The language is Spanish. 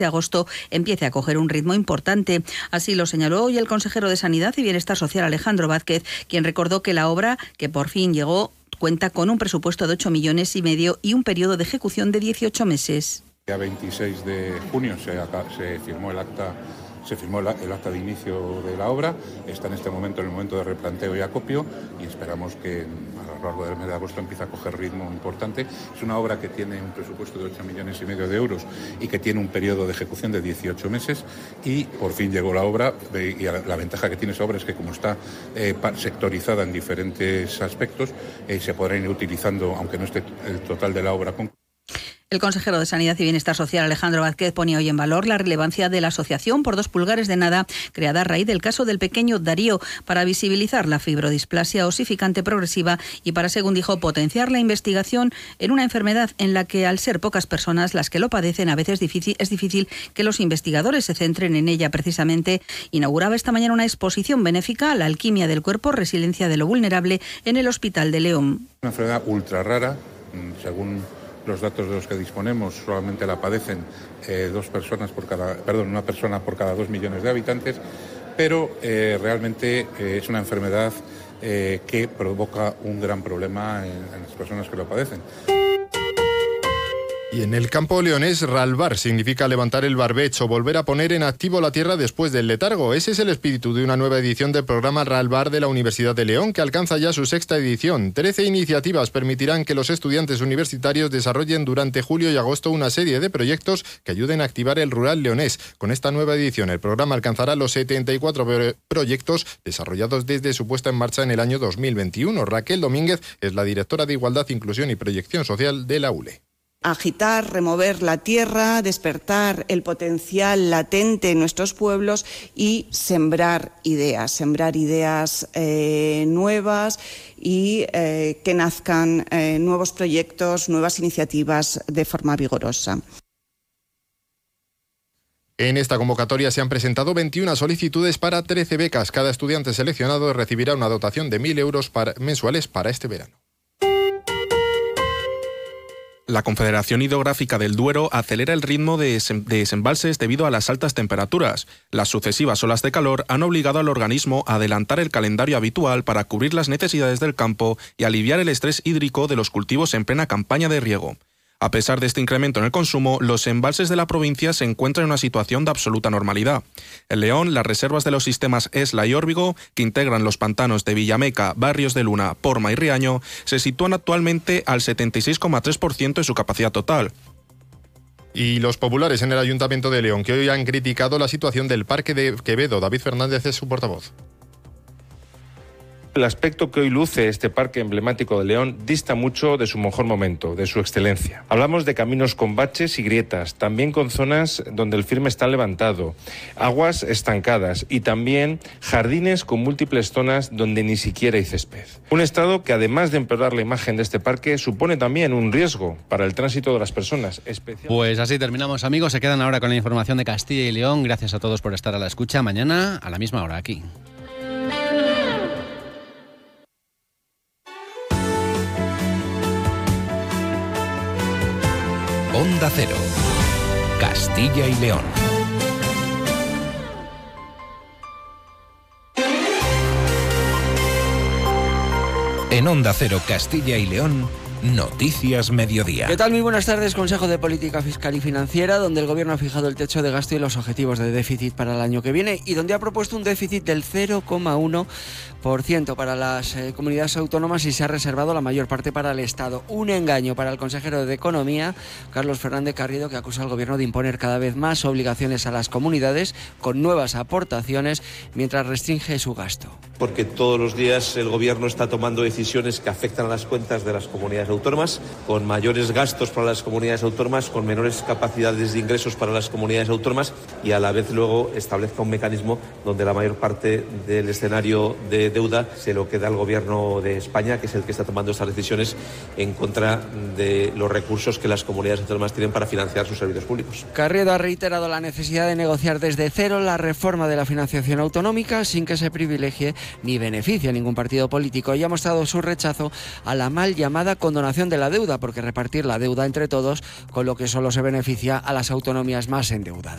de agosto empiece a coger un ritmo importante. Así lo señaló hoy el consejero de Sanidad y Bienestar Social, Alejandro Vázquez, quien recordó que la obra, que por fin llegó, cuenta con un presupuesto de 8,5 millones y un periodo de ejecución de 18 meses. El 26 de junio se firmó el acta de inicio de la obra. Está en este momento, en el momento de replanteo y acopio, y esperamos que a lo largo del mes de agosto empiece a coger ritmo importante. Es una obra que tiene un presupuesto de 8,5 millones de euros y que tiene un periodo de ejecución de 18 meses, y por fin llegó la obra. Y la ventaja que tiene esa obra es que, como está sectorizada en diferentes aspectos, se podrán ir utilizando, aunque no esté el total de la obra concluida. El consejero de Sanidad y Bienestar Social, Alejandro Vázquez, ponía hoy en valor la relevancia de la asociación Por 2 pulgares de nada, creada a raíz del caso del pequeño Darío, para visibilizar la fibrodisplasia osificante progresiva y para, según dijo, potenciar la investigación en una enfermedad en la que, al ser pocas personas las que lo padecen, a veces es difícil que los investigadores se centren en ella. Precisamente, inauguraba esta mañana una exposición benéfica, La alquimia del cuerpo, resiliencia de lo vulnerable, en el Hospital de León. Una enfermedad ultra rara, según los datos de los que disponemos, solamente la padecen una persona por cada 2 millones de habitantes, pero realmente es una enfermedad que provoca un gran problema en las personas que lo padecen. Y en el campo leonés, ralbar significa levantar el barbecho, volver a poner en activo la tierra después del letargo. Ese es el espíritu de una nueva edición del programa Ralbar de la Universidad de León, que alcanza ya su 6ª edición. 13 iniciativas permitirán que los estudiantes universitarios desarrollen durante julio y agosto una serie de proyectos que ayuden a activar el rural leonés. Con esta nueva edición, el programa alcanzará los 74 proyectos desarrollados desde su puesta en marcha en el año 2021. Raquel Domínguez es la directora de Igualdad, Inclusión y Proyección Social de la ULE. Agitar, remover la tierra, despertar el potencial latente en nuestros pueblos y sembrar ideas nuevas y que nazcan nuevos proyectos, nuevas iniciativas de forma vigorosa. En esta convocatoria se han presentado 21 solicitudes para 13 becas. Cada estudiante seleccionado recibirá una dotación de 1.000 euros mensuales para este verano. La Confederación Hidrográfica del Duero acelera el ritmo de desembalses debido a las altas temperaturas. Las sucesivas olas de calor han obligado al organismo a adelantar el calendario habitual para cubrir las necesidades del campo y aliviar el estrés hídrico de los cultivos en plena campaña de riego. A pesar de este incremento en el consumo, los embalses de la provincia se encuentran en una situación de absoluta normalidad. En León, las reservas de los sistemas Esla y Órbigo, que integran los pantanos de Villameca, Barrios de Luna, Porma y Riaño, se sitúan actualmente al 76,3% de su capacidad total. Y los populares en el Ayuntamiento de León, que hoy han criticado la situación del Parque de Quevedo. David Fernández es su portavoz. El aspecto que hoy luce este parque emblemático de León dista mucho de su mejor momento, de su excelencia. Hablamos de caminos con baches y grietas, también con zonas donde el firme está levantado, aguas estancadas y también jardines con múltiples zonas donde ni siquiera hay césped. Un estado que, además de empeorar la imagen de este parque, supone también un riesgo para el tránsito de las personas. Pues así terminamos, amigos. Se quedan ahora con la información de Castilla y León. Gracias a todos por estar a la escucha. Mañana a la misma hora aquí. Onda Cero, Castilla y León. En Onda Cero, Castilla y León, Noticias Mediodía. ¿Qué tal? Muy buenas tardes. Consejo de Política Fiscal y Financiera, donde el Gobierno ha fijado el techo de gasto y los objetivos de déficit para el año que viene y donde ha propuesto un déficit del 0,1% para las comunidades autónomas y se ha reservado la mayor parte para el Estado. Un engaño para el consejero de Economía, Carlos Fernández Carriedo, que acusa al Gobierno de imponer cada vez más obligaciones a las comunidades con nuevas aportaciones mientras restringe su gasto. Porque todos los días el Gobierno está tomando decisiones que afectan a las cuentas de las comunidades autónomas, con mayores gastos para las comunidades autónomas, con menores capacidades de ingresos para las comunidades autónomas y a la vez luego establezca un mecanismo donde la mayor parte del escenario de deuda se lo queda al Gobierno de España, que es el que está tomando estas decisiones en contra de los recursos que las comunidades autónomas tienen para financiar sus servicios públicos. Carriedo ha reiterado la necesidad de negociar desde cero la reforma de la financiación autonómica sin que se privilegie ni beneficie a ningún partido político y ha mostrado su rechazo a la mal llamada condonación de la deuda, porque repartir la deuda entre todos, con lo que solo se beneficia a las autonomías más endeudadas.